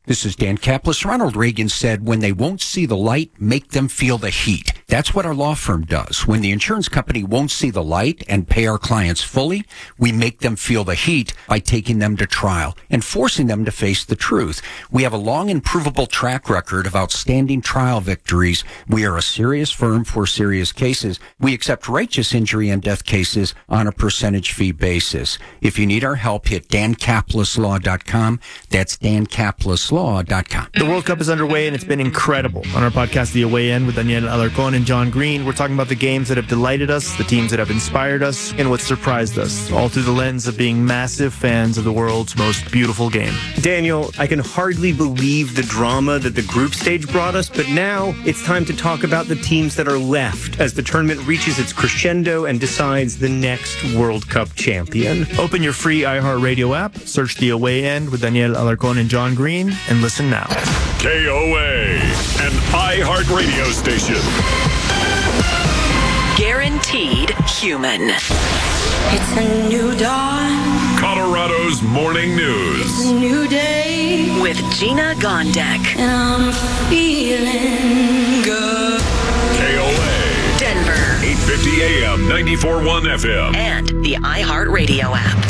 This is Dan Kaplis. Ronald Reagan said, when they won't see the light, make them feel the heat. That's what our law firm does. When the insurance company won't see the light and pay our clients fully, we make them feel the heat by taking them to trial and forcing them to face the truth. We have a long and provable track record of outstanding trial victories. We are a serious firm for serious cases. We accept righteous injury and death cases on a percentage fee basis. If you need our help, hit dankapleslaw.com. That's dankapleslaw.com. The World Cup is underway, and it's been incredible. On our podcast, The Away End, with Daniel Alarcón and John Green, we're talking about the games that have delighted us, the teams that have inspired us, and what surprised us, all through the lens of being massive fans of the world's most beautiful game. Daniel, I can hardly believe the drama that the group stage brought us, but now it's time to talk about the teams that are left as the tournament reaches its crescendo and decides the next World Cup champion. Open your free iHeartRadio app, search The Away End with Daniel Alarcón and John Green, and listen now. KOA, an iHeartRadio station. Guaranteed human. It's a new dawn. Colorado's morning news. It's a new day. With Gina Gondek. And I'm feeling good. KOA. Denver. 850 AM, 94.1 FM. And the iHeartRadio app.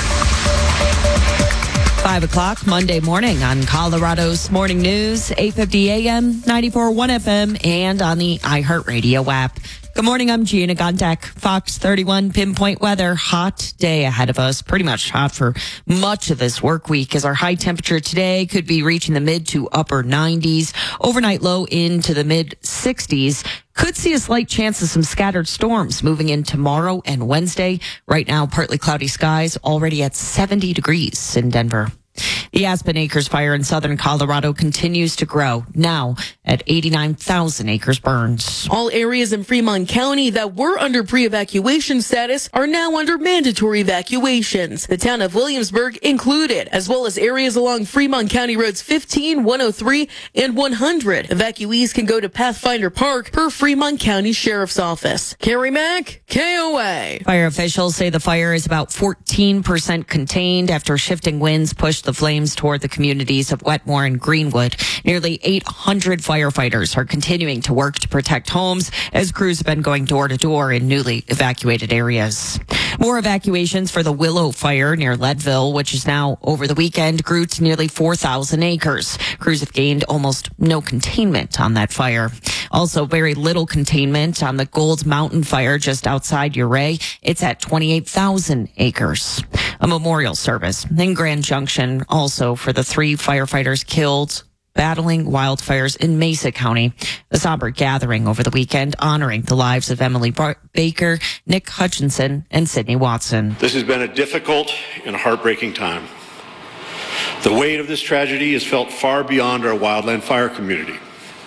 5 o'clock Monday morning on Colorado's Morning News, 850 AM, 94.1 FM, and on the iHeartRadio app. Good morning, I'm Gina Gondek. Fox 31 pinpoint weather. Hot day ahead of us. Pretty much hot for much of this work week, as our high temperature today could be reaching the mid to upper 90s. Overnight low into the mid 60s. Could see a slight chance of some scattered storms moving in tomorrow and Wednesday. Right now, partly cloudy skies, already at 70 degrees in Denver. The Aspen Acres fire in southern Colorado continues to grow, now at 89,000 acres burned. All areas in Fremont County that were under pre-evacuation status are now under mandatory evacuations. The town of Williamsburg included, as well as areas along Fremont County roads 15, 103, and 100. Evacuees can go to Pathfinder Park per Fremont County Sheriff's Office. Carrie Mack, KOA. Fire officials say the fire is about 14% contained after shifting winds pushed the flames toward the communities of Wetmore and Greenwood. Nearly 800 firefighters are continuing to work to protect homes as crews have been going door to door in newly evacuated areas. More evacuations for the Willow fire near Leadville, which is now over the weekend, grew to nearly 4,000 acres. Crews have gained almost no containment on that fire. Also, very little containment on the Gold Mountain fire just outside Ouray. It's at 28,000 acres. A memorial service in Grand Junction also for the 3 firefighters killed battling wildfires in Mesa County. A somber gathering over the weekend honoring the lives of Emily Baker, Nick Hutchinson, and Sydney Watson. This has been a difficult and heartbreaking time. The weight of this tragedy is felt far beyond our wildland fire community.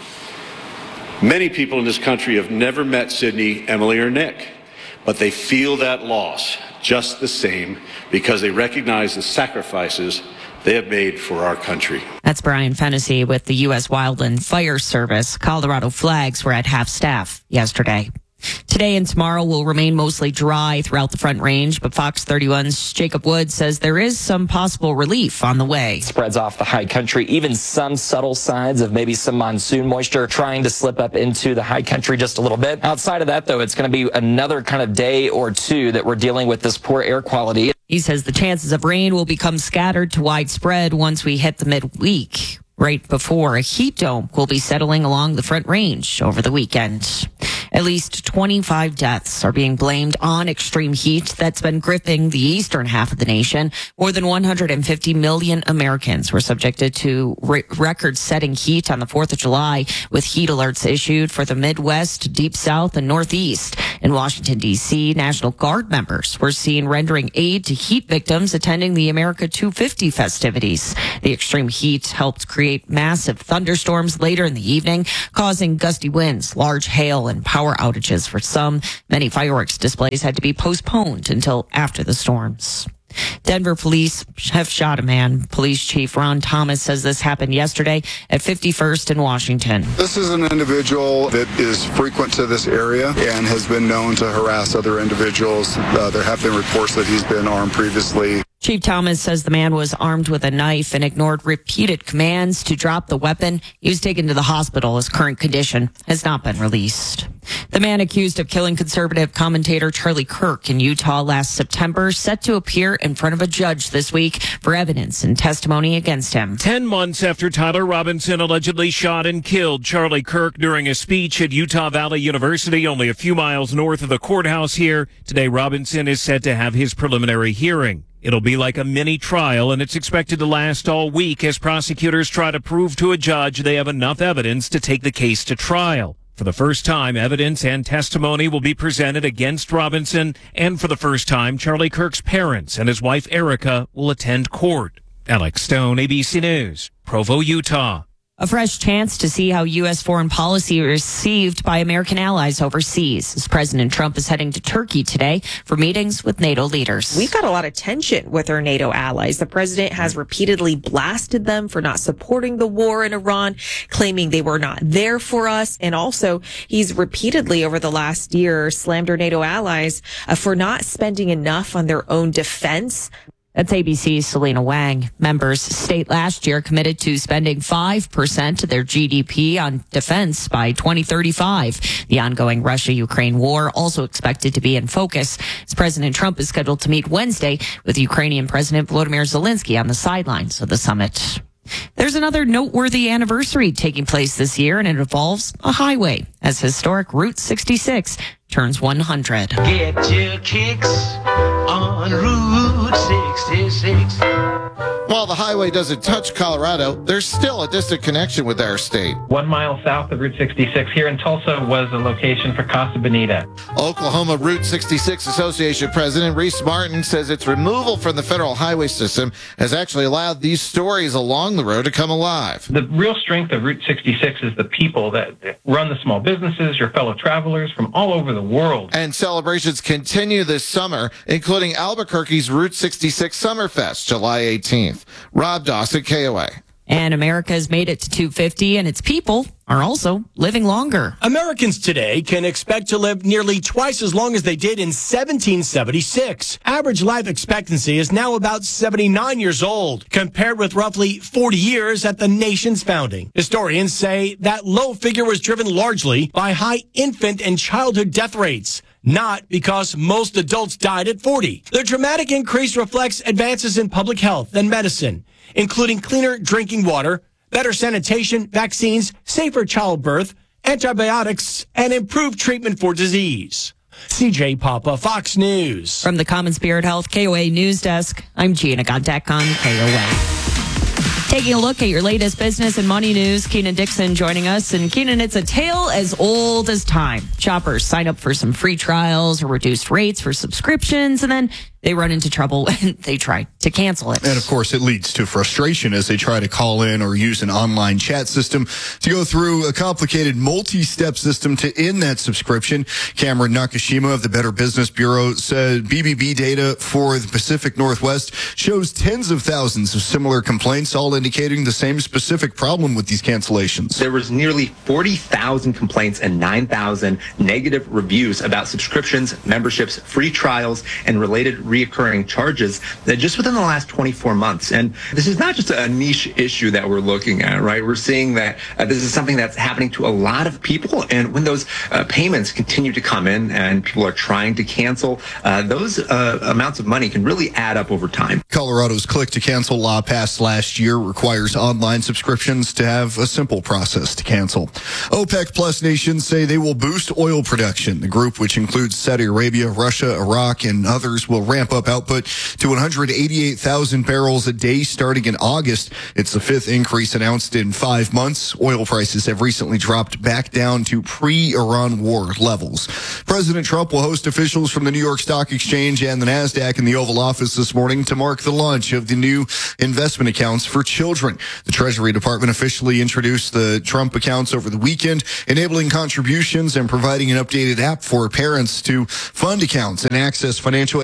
Many people in this country have never met Sydney, Emily, or Nick, but they feel that loss just the same because they recognize the sacrifices they have made for our country. That's Brian Fennessy with the U.S. Wildland Fire Service. Colorado flags were at half staff yesterday. Today and tomorrow will remain mostly dry throughout the Front Range, but Fox 31's Jacob Wood says there is some possible relief on the way. Spreads off the high country, even some subtle signs of maybe some monsoon moisture trying to slip up into the high country just a little bit. Outside of that, though, it's going to be another kind of day or two that we're dealing with this poor air quality. He says the chances of rain will become scattered to widespread once we hit the midweek, right before a heat dome will be settling along the Front Range over the weekend. At least 25 deaths are being blamed on extreme heat that's been gripping the eastern half of the nation. More than 150 million Americans were subjected to record-setting heat on the 4th of July, with heat alerts issued for the Midwest, Deep South, and Northeast. In Washington, D.C., National Guard members were seen rendering aid to heat victims attending the America 250 festivities. The extreme heat helped create massive thunderstorms later in the evening, causing gusty winds, large hail, and power outages for some. Many fireworks displays had to be postponed until after the storms. Denver police have shot a man. Police Chief Ron Thomas says this happened yesterday at 51st in Washington. This is an individual that is frequent to this area and has been known to harass other individuals. There have been reports that he's been armed previously. Chief Thomas says the man was armed with a knife and ignored repeated commands to drop the weapon. He was taken to the hospital. His current condition has not been released. The man accused of killing conservative commentator Charlie Kirk in Utah last September set to appear in front of a judge this week for evidence and testimony against him. 10 months after Tyler Robinson allegedly shot and killed Charlie Kirk during a speech at Utah Valley University, only a few miles north of the courthouse here, today Robinson is set to have his preliminary hearing. It'll be like a mini trial, and it's expected to last all week as prosecutors try to prove to a judge they have enough evidence to take the case to trial. For the first time, evidence and testimony will be presented against Robinson, and for the first time, Charlie Kirk's parents and his wife Erica will attend court. Alex Stone, ABC News, Provo, Utah. A fresh chance to see how U.S. foreign policy is received by American allies overseas, as President Trump is heading to Turkey today for meetings with NATO leaders. We've got a lot of tension with our NATO allies. The president has repeatedly blasted them for not supporting the war in Iran, claiming they were not there for us. And also, he's repeatedly over the last year slammed our NATO allies for not spending enough on their own defense. That's ABC's Selena Wang. Members state last year committed to spending 5% of their GDP on defense by 2035. The ongoing Russia-Ukraine war also expected to be in focus, as President Trump is scheduled to meet Wednesday with Ukrainian President Volodymyr Zelensky on the sidelines of the summit. There's another noteworthy anniversary taking place this year, and it involves a highway, as historic Route 66 turns 100. Get your kicks on Route 66. While the highway doesn't touch Colorado, there's still a distant connection with our state. 1 mile south of Route 66 here in Tulsa was a location for Casa Bonita. Oklahoma Route 66 Association President Reese Martin says its removal from the federal highway system has actually allowed these stories along the road to come alive. The real strength of Route 66 is the people that run the small businesses, your fellow travelers from all over the world. And celebrations continue this summer, including Albuquerque's Route 66 Summerfest, July 18th. Rob Dawson, KOA. And America has made it to 250, and its people are also living longer. Americans today can expect to live nearly twice as long as they did in 1776. Average life expectancy is now about 79 years old, compared with roughly 40 years at the nation's founding. Historians say that low figure was driven largely by high infant and childhood death rates, not because most adults died at 40. The dramatic increase reflects advances in public health and medicine, including cleaner drinking water, better sanitation, vaccines, safer childbirth, antibiotics, and improved treatment for disease. CJ Papa, Fox News. From the Common Spirit Health KOA News Desk, I'm Gina Gondek on KOA. Taking a look at your latest business and money news, Keenan Dixon joining us. And Keenan, it's a tale as old as time. Shoppers sign up for some free trials or reduced rates for subscriptions, and then they run into trouble and they try to cancel it. And of course, it leads to frustration as they try to call in or use an online chat system to go through a complicated multi-step system to end that subscription. Cameron Nakashima of the Better Business Bureau said BBB data for the Pacific Northwest shows tens of thousands of similar complaints, all indicating the same specific problem with these cancellations. There was nearly 40,000 complaints and 9,000 negative reviews about subscriptions, memberships, free trials, and related reoccurring charges that just within the last 24 months. And this is not just a niche issue that we're looking at, right? We're seeing that this is something that's happening to a lot of people. And when those payments continue to come in and people are trying to cancel, those amounts of money can really add up over time. Colorado's click to cancel law passed last year requires online subscriptions to have a simple process to cancel. OPEC Plus nations say they will boost oil production. The group, which includes Saudi Arabia, Russia, Iraq, and others, will ramp up output to 188,000 barrels a day starting in August. It's the fifth increase announced in 5 months. Oil prices have recently dropped back down to pre-Iran war levels. President Trump will host officials from the New York Stock Exchange and the NASDAQ in the Oval Office this morning to mark the launch of the new investment accounts for children. The Treasury Department officially introduced the Trump accounts over the weekend, enabling contributions and providing an updated app for parents to fund accounts and access financial education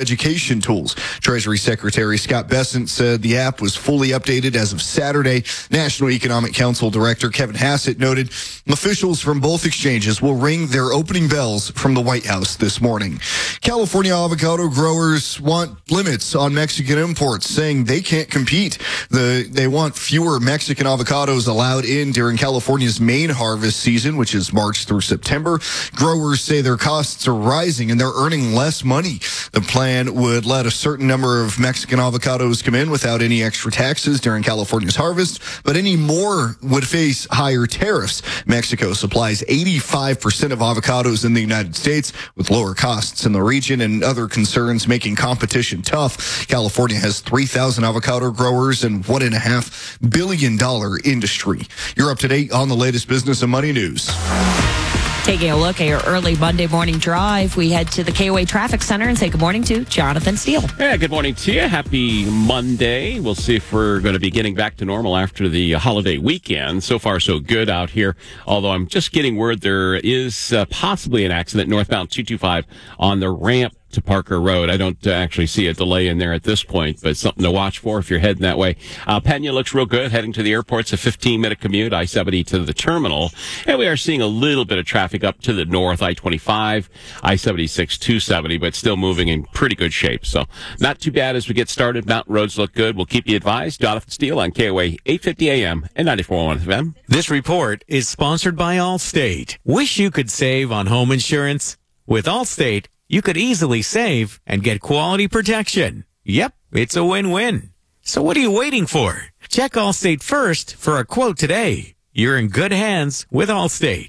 automation tools. Treasury Secretary Scott Bessent said the app was fully updated as of Saturday. National Economic Council Director Kevin Hassett noted officials from both exchanges will ring their opening bells from the White House this morning. California avocado growers want limits on Mexican imports, saying they can't compete. They want fewer Mexican avocados allowed in during California's main harvest season, which is March through September. Growers say their costs are rising and they're earning less money. The plan would let a certain number of Mexican avocados come in without any extra taxes during California's harvest, but any more would face higher tariffs. Mexico supplies 85% of avocados in the United States, with lower costs in the region and other concerns making competition tough. California has 3,000 avocado growers and $1.5 billion industry. You're up to date on the latest business and money news. Taking a look at your early Monday morning drive, we head to the KOA Traffic Center and say good morning to Jonathan Steele. Yeah, good morning to you. Happy Monday. We'll see if we're going to be getting back to normal after the holiday weekend. So far, so good out here. Although I'm just getting word there is possibly an accident northbound 225 on the ramp to Parker Road. I don't actually see a delay in there at this point, but something to watch for if you're heading that way. Pena looks real good. Heading to the airport's a 15-minute commute, I-70 to the terminal. And we are seeing a little bit of traffic up to the north, I-25, I-76, 270, but still moving in pretty good shape. So not too bad as we get started. Mountain roads look good. We'll keep you advised. Jonathan Steele on KOA 850 AM and 94.1 FM. This report is sponsored by Allstate. Wish you could save on home insurance? With Allstate, you could easily save and get quality protection. Yep, it's a win-win. So what are you waiting for? Check Allstate first for a quote today. You're in good hands with Allstate.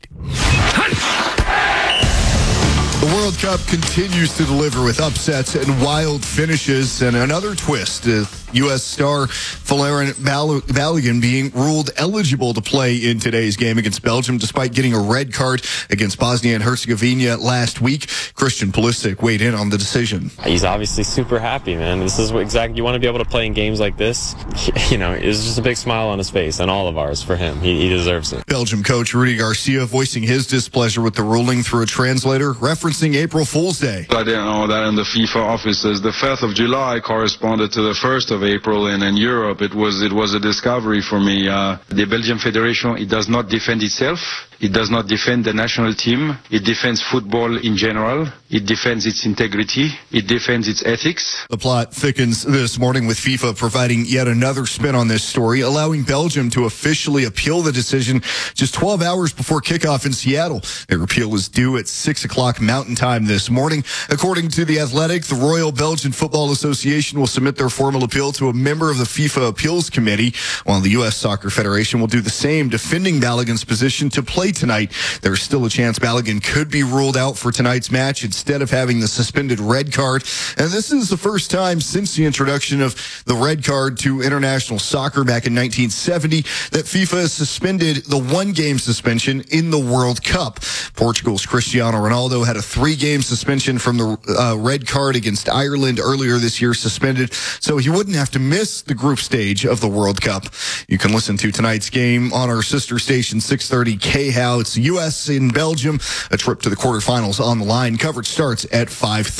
The World Cup continues to deliver with upsets and wild finishes, and another twist. U.S. star Folarin Balogun being ruled eligible to play in today's game against Belgium despite getting a red card against Bosnia and Herzegovina last week. Christian Pulisic weighed in on the decision. He's obviously super happy, man. This is what exactly you want to be able to play in games like this. You know, it's just a big smile on his face, and all of ours for him. He deserves it. Belgium coach Rudy Garcia voicing his displeasure with the ruling through a translator, referencing April Fool's Day. I didn't know that in the FIFA offices. The 5th of July corresponded to the 1st of April, and in Europe it was a discovery for me. The Belgian Federation, it does not defend itself. It does not defend the national team. It defends football in general. It defends its integrity. It defends its ethics. The plot thickens this morning with FIFA providing yet another spin on this story, allowing Belgium to officially appeal the decision just 12 hours before kickoff in Seattle. Their appeal is due at 6 o'clock Mountain Time this morning. According to The Athletic, the Royal Belgian Football Association will submit their formal appeal to a member of the FIFA Appeals Committee, while the U.S. Soccer Federation will do the same, defending Balogun's position to play tonight. There's still a chance Balogun could be ruled out for tonight's match instead of having the suspended red card. And this is the first time since the introduction of the red card to international soccer back in 1970 that FIFA has suspended the one-game suspension in the World Cup. Portugal's Cristiano Ronaldo had a 3-game suspension from the red card against Ireland earlier this year, suspended, so he wouldn't have to miss the group stage of the World Cup. You can listen to tonight's game on our sister station, 630 KHOW. It's U.S. in Belgium. A trip to the quarterfinals on the line. Coverage starts at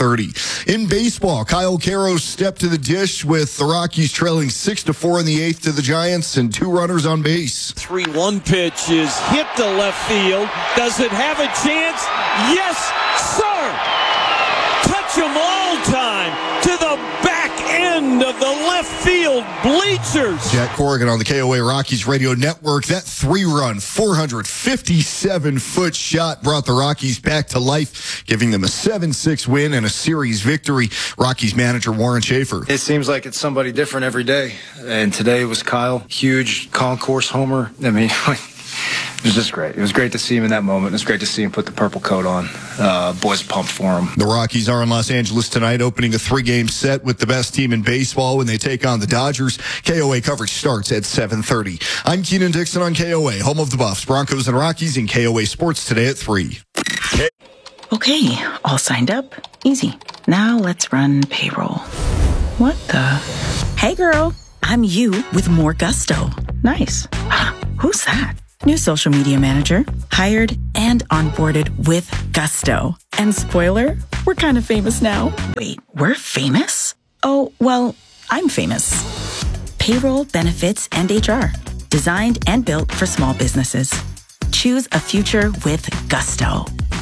5:30. In baseball, Kyle Caro stepped to the dish with the Rockies trailing 6-4 in the 8th to the Giants and 2 runners on base. 3-1 pitch is hit to left field. Does it have a chance? Yes, sir! Touch 'em all time to the back end of the left field bleachers. Jack Corrigan on the KOA Rockies radio network. That 3-run, 457-foot shot brought the Rockies back to life, giving them a 7-6 win and a series victory. Rockies manager Warren Schaefer. It seems like it's somebody different every day, and today was Kyle. Huge concourse homer. I mean, it was just great. It was great to see him in that moment. It was great to see him put the purple coat on. Boys pumped for him. The Rockies are in Los Angeles tonight, opening a 3-game set with the best team in baseball when they take on the Dodgers. KOA coverage starts at 7:30. I'm Keenan Dixon on KOA, home of the Buffs, Broncos, and Rockies in KOA Sports today at 3. Okay, all signed up. Easy. Now let's run payroll. What the? Hey girl, I'm you with more gusto. Nice. Who's that? New social media manager, hired and onboarded with gusto. And spoiler, We're kind of famous now. Wait, we're famous? Oh, well, I'm famous. Payroll, benefits, and HR. Designed and built for small businesses. Choose a future with Gusto.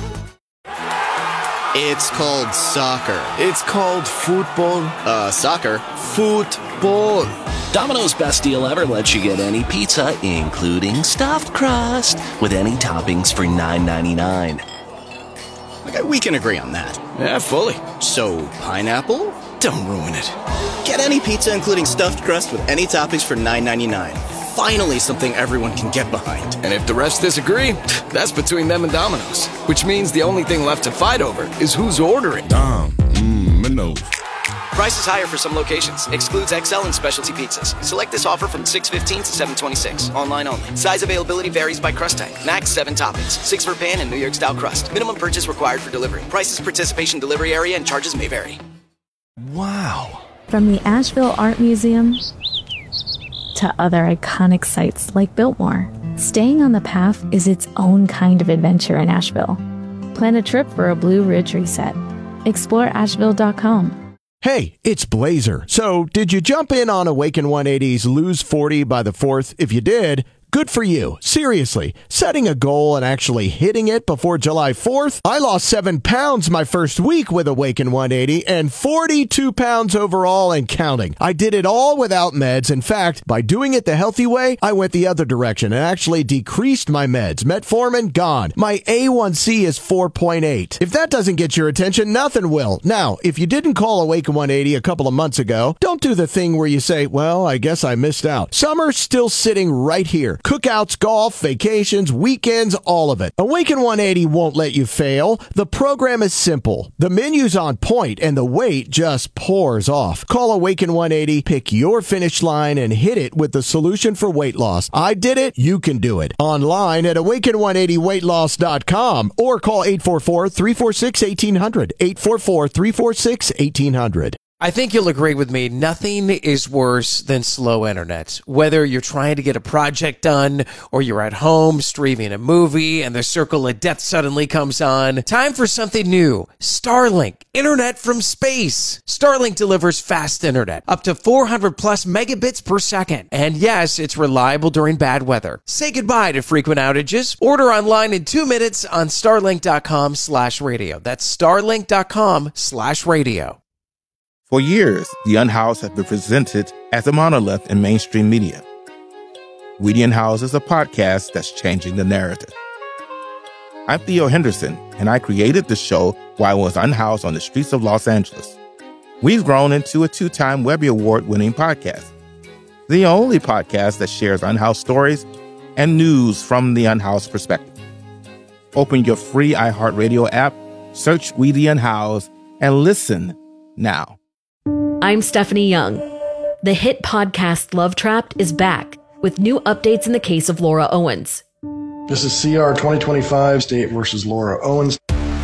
It's called soccer. It's called football. Soccer. Football. Domino's Best Deal Ever lets you get any pizza, including stuffed crust, with any toppings for $9.99. Okay, we can agree on that. Yeah, fully. So, pineapple? Don't ruin it. Get any pizza, including stuffed crust, with any toppings for $9.99. Finally, something everyone can get behind. And if the rest disagree, that's between them and Domino's. Which means the only thing left to fight over is who's ordering. Domino's. Price is higher for some locations. Excludes XL and specialty pizzas. Select this offer from 6/15 to 7/26. Online only. Size availability varies by crust type. Max 7 toppings. 6 for pan and New York style crust. Minimum purchase required for delivery. Prices, participation, delivery area, and charges may vary. Wow. From the Asheville Art Museum to other iconic sites like Biltmore, staying on the path is its own kind of adventure in Asheville. Plan a trip for a Blue Ridge reset. Explore Asheville.com. Hey, it's Blazer. So, did you jump in on Awaken 180's Lose 40 by the 4th? If you did, good for you. Seriously, setting a goal and actually hitting it before July 4th? I lost 7 pounds my first week with Awaken 180 and 42 pounds overall and counting. I did it all without meds. In fact, by doing it the healthy way, I went the other direction and actually decreased my meds. Metformin, gone. My A1C is 4.8. If that doesn't get your attention, nothing will. Now, if you didn't call Awaken 180 a couple of months ago, don't do the thing where you say, well, I guess I missed out. Summer's still sitting right here. Cookouts, golf, vacations, weekends, all of it. Awaken 180 won't let you fail. The program is simple. The menu's on point and the weight just pours off. Call Awaken 180, pick your finish line, and hit it with the solution for weight loss. I did it. You can do it. Online at awaken180weightloss.com or call 844-346-1800. 844-346-1800. I think you'll agree with me. Nothing is worse than slow internet. Whether you're trying to get a project done or you're at home streaming a movie and the circle of death suddenly comes on. Time for something new. Starlink. Internet from space. Starlink delivers fast internet. Up to 400 plus megabits per second. And yes, it's reliable during bad weather. Say goodbye to frequent outages. Order online in 2 minutes on starlink.com/radio. That's starlink.com/radio. For years, The Unhoused has been presented as a monolith in mainstream media. We the Unhoused is a podcast that's changing the narrative. I'm Theo Henderson, and I created the show while I was unhoused on the streets of Los Angeles. We've grown into a 2-time Webby Award-winning podcast. The only podcast that shares unhoused stories and news from the unhoused perspective. Open your free iHeartRadio app, search We the Unhoused, and listen now. I'm Stephanie Young. The hit podcast Love Trapped is back with new updates in the case of Laura Owens. This is CR 2025, State versus Laura Owens.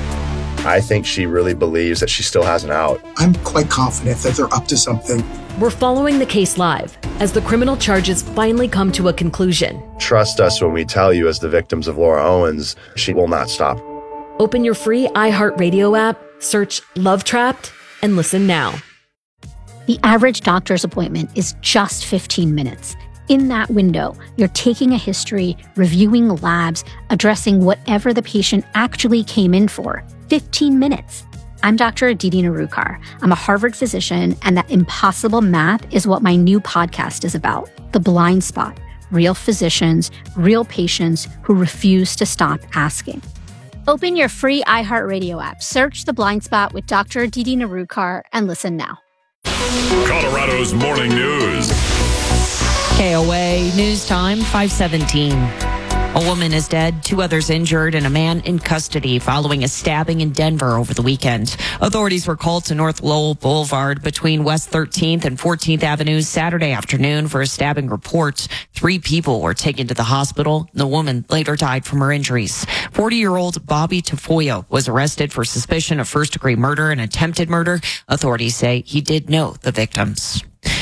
I think she really believes that she still has an out. I'm quite confident that they're up to something. We're following the case live as the criminal charges finally come to a conclusion. Trust us when we tell you, as the victims of Laura Owens, she will not stop. Open your free iHeartRadio app, search Love Trapped, and listen now. The average doctor's appointment is just 15 minutes. In that window, you're taking a history, reviewing labs, addressing whatever the patient actually came in for. 15 minutes. I'm Dr. Aditi Narukar. I'm a Harvard physician, and that impossible math is what my new podcast is about. The Blind Spot. Real physicians, real patients who refuse to stop asking. Open your free iHeartRadio app, search The Blind Spot with Dr. Aditi Narukar, and listen now. Colorado's Morning News. KOA News Time, 5:17. A woman is dead, 2 others injured, and a man in custody following a stabbing in Denver over the weekend. Authorities were called to North Lowell Boulevard between West 13th and 14th Avenues Saturday afternoon for a stabbing report. 3 people were taken to the hospital. The woman later died from her injuries. 40-year-old Bobby Tafoya was arrested for suspicion of first-degree murder and attempted murder. Authorities say he did know the victims.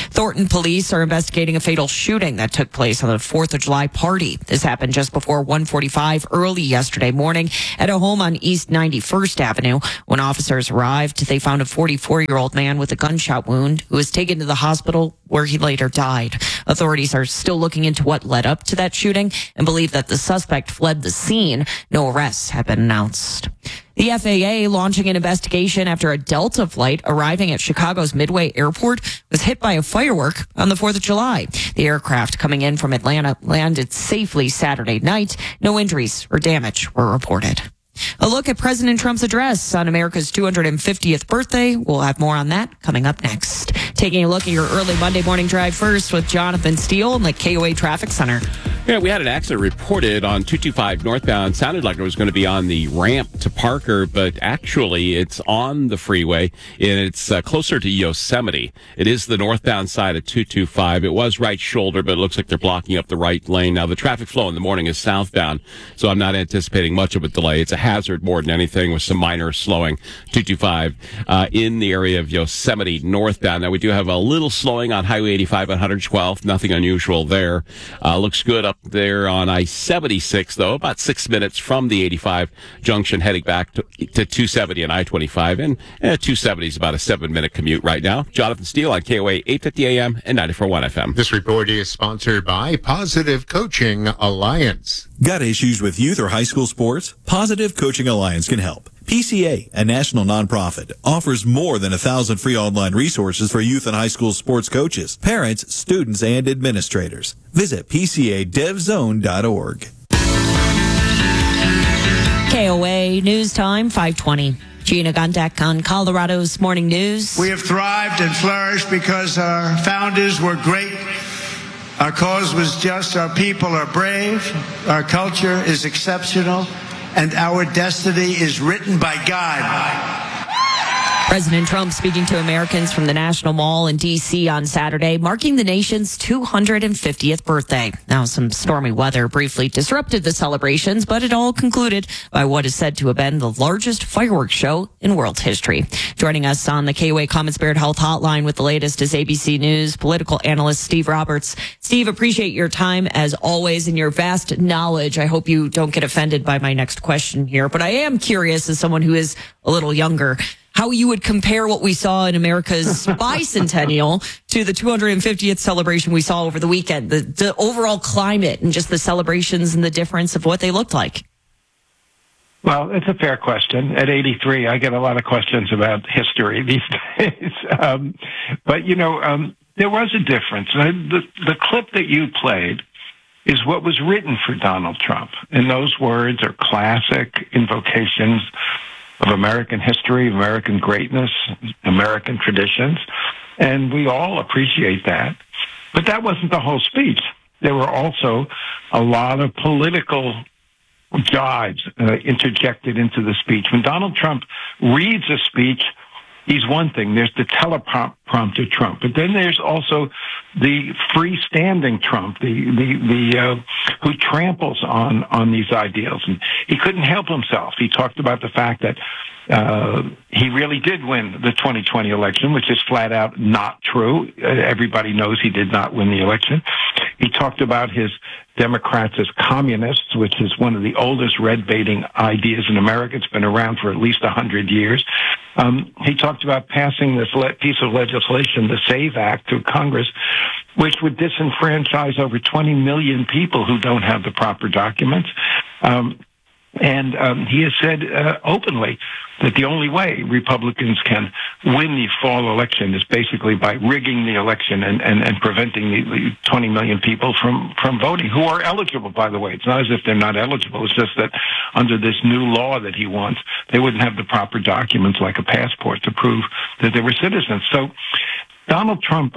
Thornton police are investigating a fatal shooting that took place on the 4th of July party. This happened just before 1:45 early yesterday morning at a home on East 91st Avenue. When officers arrived, they found a 44-year-old man with a gunshot wound who was taken to the hospital where he later died. Authorities are still looking into what led up to that shooting and believe that the suspect fled the scene. No arrests have been announced. The FAA launching an investigation after a Delta flight arriving at Chicago's Midway Airport was hit by a firework on the 4th of July. The aircraft coming in from Atlanta landed safely Saturday night. No injuries or damage were reported. A look at President Trump's address on America's 250th birthday. We'll have more on that coming up next. Taking a look at your early Monday morning drive first with Jonathan Steele in the KOA Traffic Center. Yeah, we had an accident reported on 225 northbound. Sounded like it was going to be on the ramp to Parker, but actually it's on the freeway, and it's closer to Yosemite. It is the northbound side of 225. It was right shoulder, but it looks like they're blocking up the right lane. Now, the traffic flow in the morning is southbound, so I'm not anticipating much of a delay. It's a hazard more than anything with some minor slowing. 225 in the area of Yosemite northbound. Now, we do have a little slowing on Highway 85 on 112th. Nothing unusual there. Looks good up there on I-76, though, about 6 minutes from the 85 junction heading back to 270 and I-25. And 270 is about a 7-minute commute right now. Jonathan Steele on KOA 850 AM and 94.1 FM. This report is sponsored by Positive Coaching Alliance. Got issues with youth or high school sports? Positive Coaching Alliance can help. PCA, a national nonprofit, offers more than 1,000 free online resources for youth and high school sports coaches, parents, students, and administrators. Visit PCADevZone.org. KOA News Time, 5:20. Gina Gondek on Colorado's Morning News. We have thrived and flourished because our founders were great. Our cause was just. Our people are brave. Our culture is exceptional. And our destiny is written by God. President Trump speaking to Americans from the National Mall in D.C. on Saturday, marking the nation's 250th birthday. Now, some stormy weather briefly disrupted the celebrations, but it all concluded by what is said to have been the largest fireworks show in world history. Joining us on the KOA Common Spirit Health Hotline with the latest is ABC News political analyst Steve Roberts. Steve, appreciate your time as always and your vast knowledge. I hope you don't get offended by my next question here, but I am curious as someone who is a little younger, how you would compare what we saw in America's bicentennial to the 250th celebration we saw over the weekend, the overall climate and just the celebrations and the difference of what they looked like. Well, it's a fair question. At 83, I get a lot of questions about history these days. But, there was a difference. The clip that you played is what was written for Donald Trump. And those words are classic invocations of American history, American greatness, American traditions. And we all appreciate that. But that wasn't the whole speech. There were also a lot of political jibes interjected into the speech. When Donald Trump reads a speech, he's one thing. There's the teleprompter Trump, but then there's also the freestanding Trump, the who tramples on these ideals. And he couldn't help himself. He talked about the fact that he really did win the 2020 election, which is flat out not true. Everybody knows he did not win the election. He talked about his Democrats as communists, which is one of the oldest red-baiting ideas in America. It's been around for at least 100 years. He talked about passing this piece of legislation, the SAVE Act, through Congress, which would disenfranchise over 20 million people who don't have the proper documents. And he has said openly that the only way Republicans can win the fall election is basically by rigging the election and preventing the 20 million people from voting, who are eligible, by the way. It's not as if they're not eligible. It's just that under this new law that he wants, they wouldn't have the proper documents like a passport to prove that they were citizens. So Donald Trump,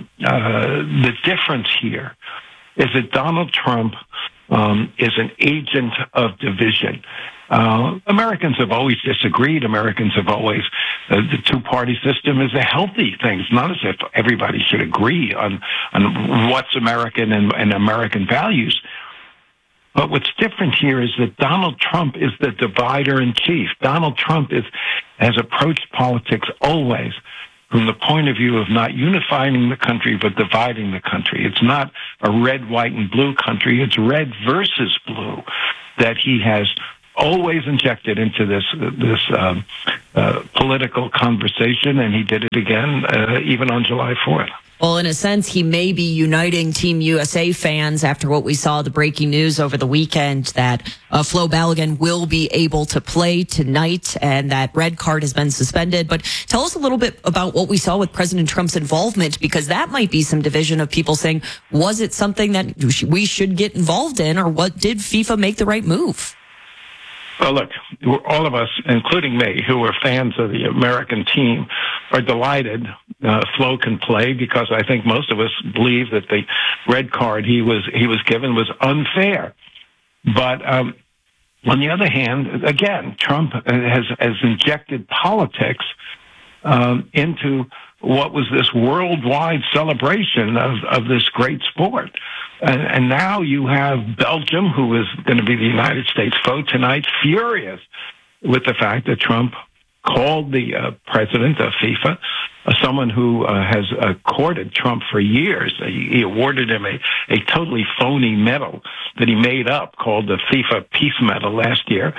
the difference here is that Donald Trump is an agent of division. Americans have always disagreed. Americans have always, the two-party system is a healthy thing. It's not as if everybody should agree on what's American and American values. But what's different here is that Donald Trump is the divider in chief. Donald Trump has approached politics always from the point of view of not unifying the country, but dividing the country. It's not a red, white, and blue country. It's red versus blue that he has always injected into this political conversation, and he did it again even on July 4th. Well, in a sense, he may be uniting Team USA fans after what we saw, the breaking news over the weekend that Flo Balogun will be able to play tonight and that red card has been suspended. But tell us a little bit about what we saw with President Trump's involvement, because that might be some division of people saying, was it something that we should get involved in, or what did FIFA make the right move? Well, look, all of us, including me, who are fans of the American team, are delighted Flo can play, because I think most of us believe that the red card he was given was unfair. But on the other hand, again, Trump has injected politics into what was this worldwide celebration of this great sport. And now you have Belgium, who is going to be the United States foe tonight, furious with the fact that Trump called the president of FIFA, someone who has courted Trump for years. He awarded him a totally phony medal that he made up called the FIFA Peace Medal last year.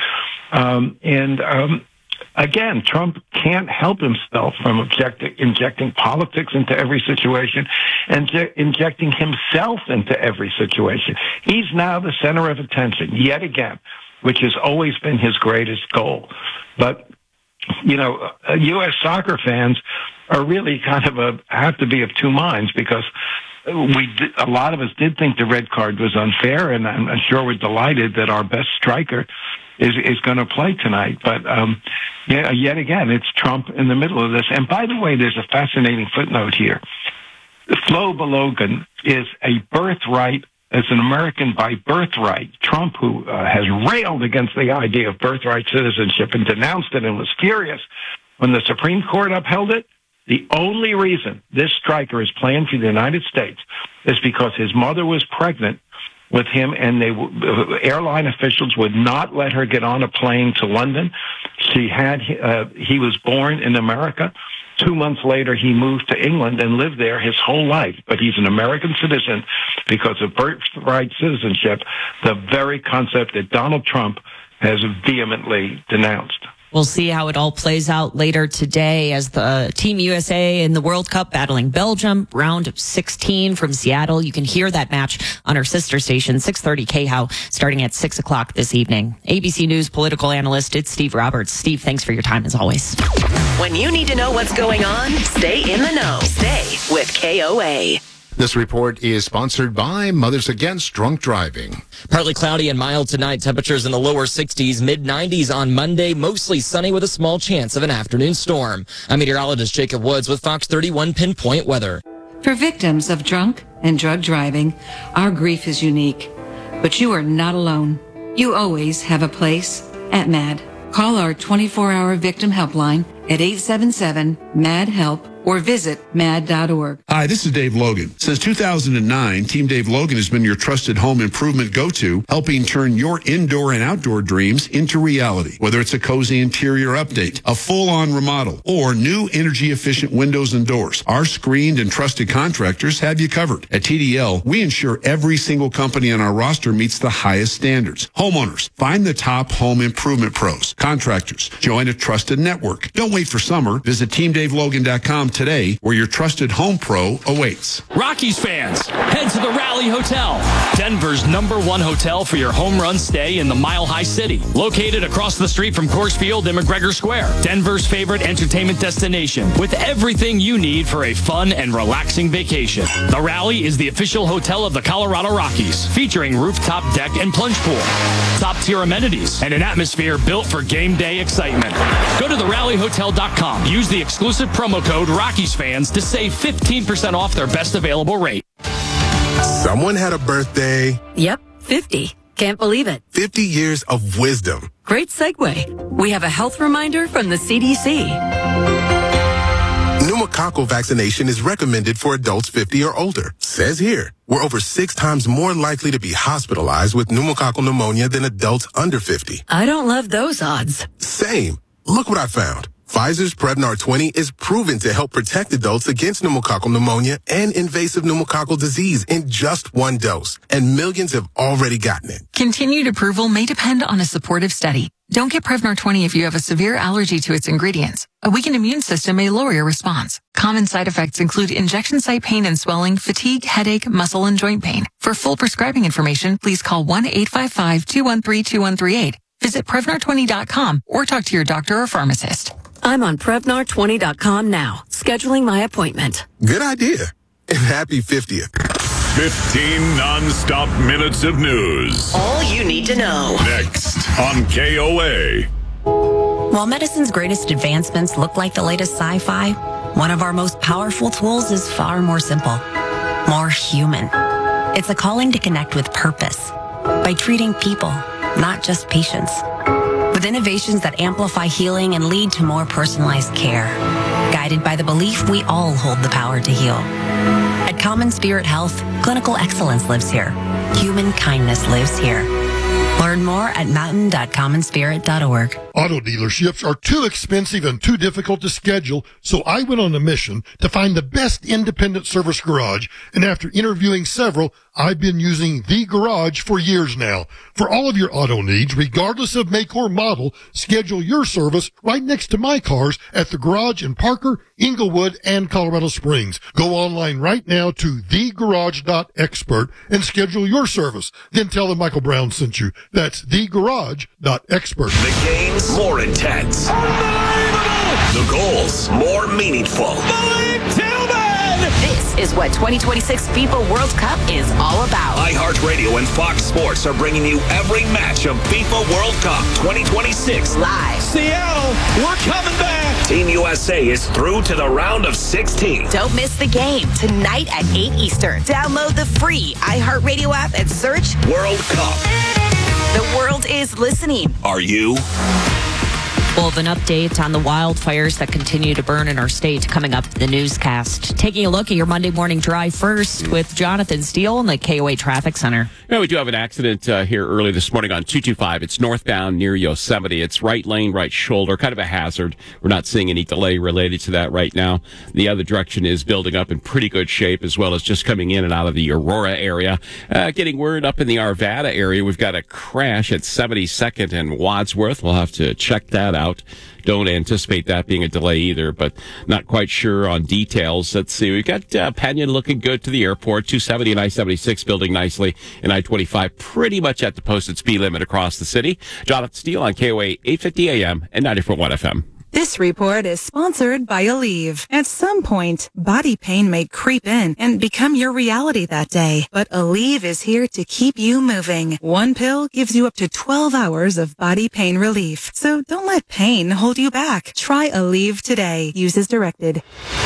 Again, Trump can't help himself from injecting politics into every situation and injecting himself into every situation. He's now the center of attention, yet again, which has always been his greatest goal. But, you know, U.S. soccer fans are really have to be of two minds, because a lot of us did think the red card was unfair, and I'm sure we're delighted that our best striker is going to play tonight. But yet again, it's Trump in the middle of this. And by the way, there's a fascinating footnote here. Flo Balogun is a birthright, as an American by birthright. Trump, who has railed against the idea of birthright citizenship and denounced it and was furious when the Supreme Court upheld it, the only reason this striker is playing for the United States is because his mother was pregnant with him, and airline officials would not let her get on a plane to London. He was born in America. 2 months later, he moved to England and lived there his whole life. But he's an American citizen because of birthright citizenship, the very concept that Donald Trump has vehemently denounced. We'll see how it all plays out later today as the Team USA in the World Cup battling Belgium, round of 16 from Seattle. You can hear that match on our sister station, 630 KHOW, starting at 6 o'clock this evening. ABC News political analyst, it's Steve Roberts. Steve, thanks for your time as always. When you need to know what's going on, stay in the know. Stay with KOA. This report is sponsored by Mothers Against Drunk Driving. Partly cloudy and mild tonight. Temperatures in the lower 60s, mid-90s on Monday. Mostly sunny with a small chance of an afternoon storm. I'm meteorologist Jacob Woods with Fox 31 Pinpoint Weather. For victims of drunk and drug driving, our grief is unique. But you are not alone. You always have a place at MAD. Call our 24-hour victim helpline at 877-MAD-HELP or visit mad.org. Hi, this is Dave Logan. Since 2009, Team Dave Logan has been your trusted home improvement go-to, helping turn your indoor and outdoor dreams into reality. Whether it's a cozy interior update, a full-on remodel, or new energy-efficient windows and doors, our screened and trusted contractors have you covered. At TDL, we ensure every single company on our roster meets the highest standards. Homeowners, find the top home improvement pros. Contractors, join a trusted network. Don't wait for summer. Visit TeamDaveLogan.com today, where your trusted home pro awaits. Rockies fans, head to the Rally Hotel, Denver's #1 hotel for your home run stay in the Mile High City. Located across the street from Coors Field and McGregor Square, Denver's favorite entertainment destination with everything you need for a fun and relaxing vacation. The Rally is the official hotel of the Colorado Rockies, featuring rooftop deck and plunge pool, top-tier amenities, and an atmosphere built for game day excitement. Go to therallyhotel.com. Use the exclusive promo code Rockies fans to save 15% off their best available rate. Someone had a birthday. Yep, 50. Can't believe it. 50 years of wisdom. Great segue. We have a health reminder from the CDC. Pneumococcal vaccination is recommended for adults 50 or older. Says here, we're over 6 times more likely to be hospitalized with pneumococcal pneumonia than adults under 50. I don't love those odds. Same. Look what I found. Pfizer's Prevnar 20 is proven to help protect adults against pneumococcal pneumonia and invasive pneumococcal disease in just one dose, and millions have already gotten it. Continued approval may depend on a supportive study. Don't get Prevnar 20 if you have a severe allergy to its ingredients. A weakened immune system may lower your response. Common side effects include injection site pain and swelling, fatigue, headache, muscle, and joint pain. For full prescribing information, please call 1-855-213-2138. Visit Prevnar20.com or talk to your doctor or pharmacist. I'm on Prevnar20.com now, scheduling my appointment. Good idea. And happy 50th. 15 non-stop minutes of news. All you need to know. Next on KOA. While medicine's greatest advancements look like the latest sci-fi, one of our most powerful tools is far more simple, more human. It's a calling to connect with purpose by treating people, not just patients. With innovations that amplify healing and lead to more personalized care, guided by the belief we all hold the power to heal. At Common Spirit Health, clinical excellence lives here. Human kindness lives here. Learn more at mountain.commonspirit.org. Auto dealerships are too expensive and too difficult to schedule, so I went on a mission to find the best independent service garage, and after interviewing several, I've been using The Garage for years now. For all of your auto needs, regardless of make or model, schedule your service right next to my cars at The Garage in Parker, Inglewood, and Colorado Springs. Go online right now to thegarage.expert and schedule your service. Then tell them Michael Brown sent you. That's thegarage.expert. The game's more intense. The goals more meaningful. This is what 2026 FIFA World Cup is all about. iHeartRadio and Fox Sports are bringing you every match of FIFA World Cup 2026 live. Seattle, we're coming back. Team USA is through to the round of 16. Don't miss the game tonight at 8 Eastern. Download the free iHeartRadio app and search World Cup. The world is listening. Are you? We'll have an update on the wildfires that continue to burn in our state coming up in the newscast. Taking a look at your Monday morning drive first with Jonathan Steele in the KOA Traffic Center. Yeah, we do have an accident here early this morning on 225. It's northbound near Yosemite. It's right lane, right shoulder, kind of a hazard. We're not seeing any delay related to that right now. The other direction is building up in pretty good shape, as well as just coming in and out of the Aurora area. Getting word up in the Arvada area, we've got a crash at 72nd and Wadsworth. We'll have to check that out. Don't anticipate that being a delay either, but not quite sure on details. Let's see. We've got Penyon looking good to the airport. 270 and I-76 building nicely, and I-25 pretty much at the posted speed limit across the city. Jonathan Steele on KOA 850 AM and 94.1 FM. This report is sponsored by Aleve. At some point, body pain may creep in and become your reality that day. But Aleve is here to keep you moving. One pill gives you up to 12 hours of body pain relief. So don't let pain hold you back. Try Aleve today. Use as directed.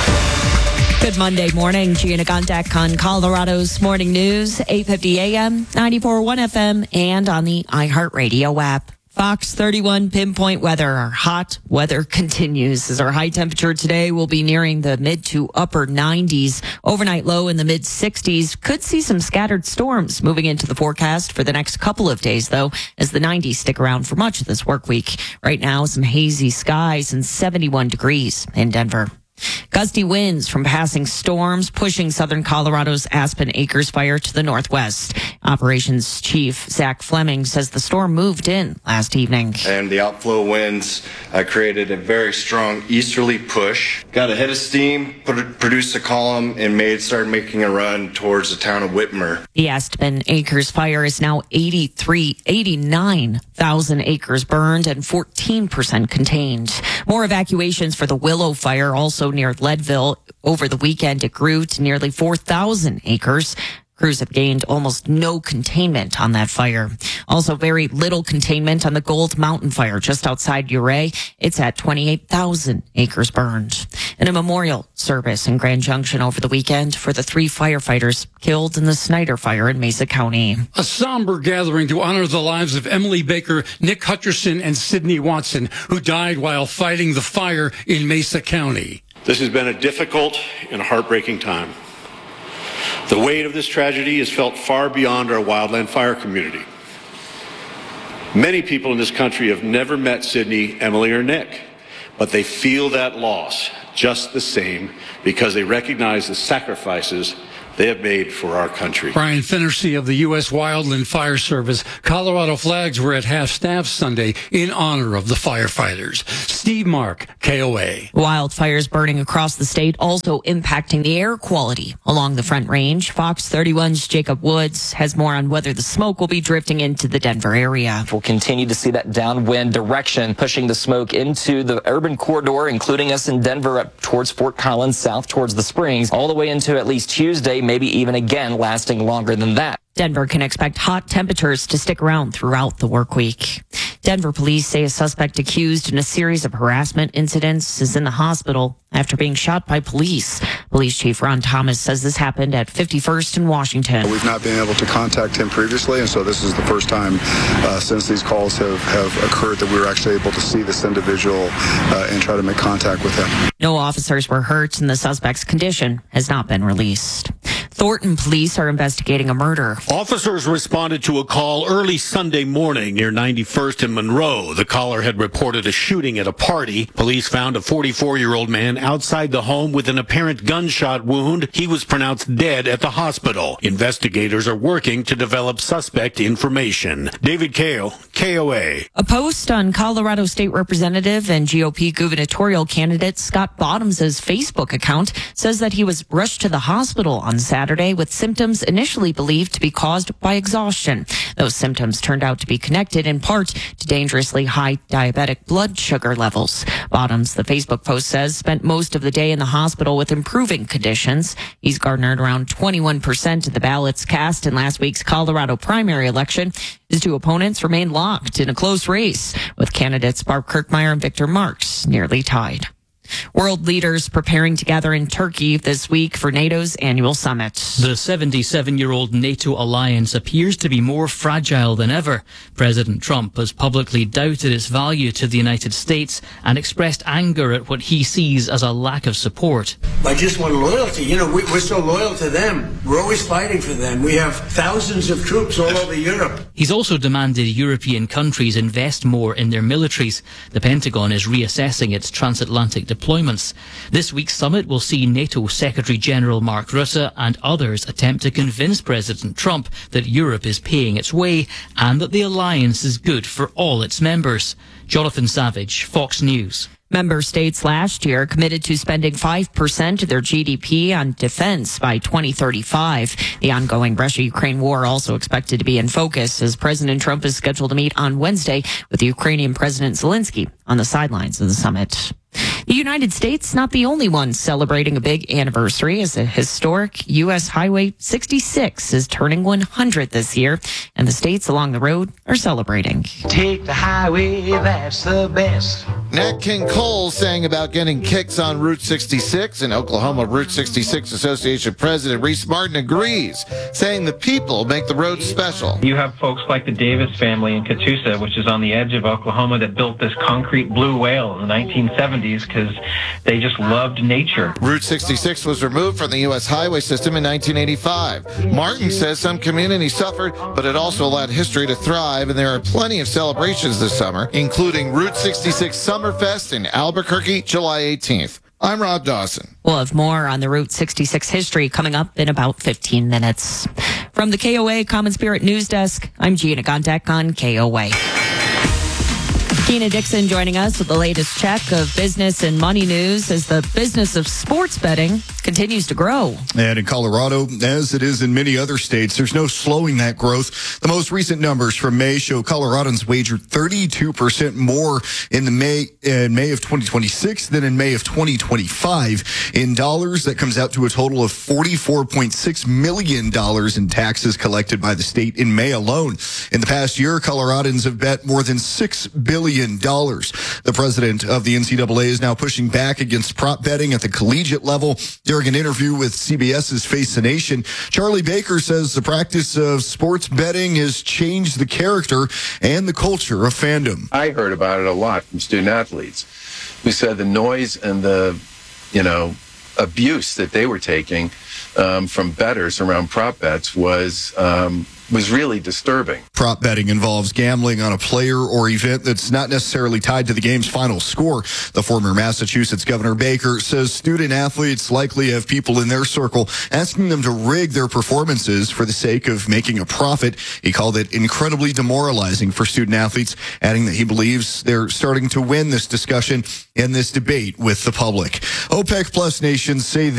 Good Monday morning. Gina Gontek on Colorado's Morning News, 850 AM, 94.1 FM, and on the iHeartRadio app. Fox 31 pinpoint weather. Our hot weather continues as our high temperature today will be nearing the mid to upper 90s. Overnight low in the mid 60s. Could see some scattered storms moving into the forecast for the next couple of days, though, as the 90s stick around for much of this work week. Right now, some hazy skies and 71 degrees in Denver. Gusty winds from passing storms pushing southern Colorado's Aspen Acres fire to the northwest. Operations Chief Zach Fleming says the storm moved in last evening. And the outflow winds created a very strong easterly push. Got a head of steam, produced a column, and started making a run towards the town of Whitmer. The Aspen Acres fire is now 89,000 acres burned and 14% contained. More evacuations for the Willow fire also near Leadville. Over the weekend, it grew to nearly 4,000 acres. Crews have gained almost no containment on that fire. Also, very little containment on the Gold Mountain fire just outside Ouray. It's at 28,000 acres burned. And a memorial service in Grand Junction over the weekend for the 3 firefighters killed in the Snyder fire in Mesa County. A somber gathering to honor the lives of Emily Baker, Nick Hutcherson, and Sidney Watson, who died while fighting the fire in Mesa County. This has been a difficult and heartbreaking time. The weight of this tragedy is felt far beyond our wildland fire community. Many people in this country have never met Sidney, Emily, or Nick, but they feel that loss just the same because they recognize the sacrifices they have made for our country. Brian Finnersey of the U.S. Wildland Fire Service. Colorado flags were at half-staff Sunday in honor of the firefighters. Steve Mark, KOA. Wildfires burning across the state also impacting the air quality along the Front Range. Fox 31's Jacob Woods has more on whether the smoke will be drifting into the Denver area. We'll continue to see that downwind direction pushing the smoke into the urban corridor, including us in Denver up towards Fort Collins, south towards the Springs, all the way into at least Tuesday, maybe even again lasting longer than that. Denver can expect hot temperatures to stick around throughout the work week. Denver police say a suspect accused in a series of harassment incidents is in the hospital after being shot by police. Police Chief Ron Thomas says this happened at 51st and Washington. We've not been able to contact him previously, and so this is the first time since these calls have occurred that we were actually able to see this individual and try to make contact with him. No officers were hurt, and the suspect's condition has not been released. Thornton police are investigating a murder. Officers responded to a call early Sunday morning near 91st and Monroe. The caller had reported a shooting at a party. Police found a 44-year-old man outside the home with an apparent gunshot wound. He was pronounced dead at the hospital. Investigators are working to develop suspect information. David Kale, KOA. A post on Colorado State Representative and GOP gubernatorial candidate Scott Bottoms' Facebook account says that he was rushed to the hospital on Saturday with symptoms initially believed to be caused by exhaustion. Those symptoms turned out to be connected in part to dangerously high diabetic blood sugar levels. Bottoms, the Facebook post says, spent most of the day in the hospital with improving conditions. He's garnered around 21% of the ballots cast in last week's Colorado primary election. His two opponents remain locked in a close race, with candidates Barb Kirkmeyer and Victor Marx nearly tied. World leaders preparing to gather in Turkey this week for NATO's annual summit. The 77-year-old NATO alliance appears to be more fragile than ever. President Trump has publicly doubted its value to the United States and expressed anger at what he sees as a lack of support. I just want loyalty. We're so loyal to them. We're always fighting for them. We have thousands of troops all over Europe. He's also demanded European countries invest more in their militaries. The Pentagon is reassessing its transatlantic deployments. This week's summit will see NATO Secretary General Mark Rutte and others attempt to convince President Trump that Europe is paying its way and that the alliance is good for all its members. Jonathan Savage, Fox News. Member states last year committed to spending 5% of their GDP on defense by 2035. The ongoing Russia-Ukraine war also expected to be in focus as President Trump is scheduled to meet on Wednesday with Ukrainian President Zelensky on the sidelines of the summit. The United States not the only one celebrating a big anniversary, as the historic U.S. Highway 66 is turning 100 this year, and the states along the road are celebrating. Take the highway, that's the best. Nat King Cole sang about getting kicks on Route 66. In Oklahoma, Route 66 Association President Reese Martin agrees, saying the people make the road special. You have folks like the Davis family in Catoosa, which is on the edge of Oklahoma, that built this concrete blue whale in the 1970s because they just loved nature. Route 66 was removed from the U.S. highway system in 1985. Martin says some communities suffered, but it also allowed history to thrive, and there are plenty of celebrations this summer, including Route 66 Summerfest in Albuquerque, July 18th. I'm Rob Dawson. We'll have more on the Route 66 history coming up in about 15 minutes. From the KOA Common Spirit News Desk, I'm Gina Gondek on KOA. Tina Dixon joining us with the latest check of business and money news as the business of sports betting continues to grow. And in Colorado, as it is in many other states, there's no slowing that growth. The most recent numbers from May show Coloradans wagered 32% more in May of 2026 than in May of 2025. In dollars, that comes out to a total of $44.6 million in taxes collected by the state in May alone. In the past year, Coloradans have bet more than $6 billion. The president of the NCAA is now pushing back against prop betting at the collegiate level. During an interview with CBS's Face the Nation, Charlie Baker says the practice of sports betting has changed the character and the culture of fandom. I heard about it a lot from student athletes who said the noise and the, abuse that they were taking from bettors around prop bets was was really disturbing. Prop betting involves gambling on a player or event that's not necessarily tied to the game's final score. The former Massachusetts Governor Baker says student athletes likely have people in their circle asking them to rig their performances for the sake of making a profit. He called it incredibly demoralizing for student athletes, adding that he believes they're starting to win this discussion and this debate with the public. OPEC Plus nations say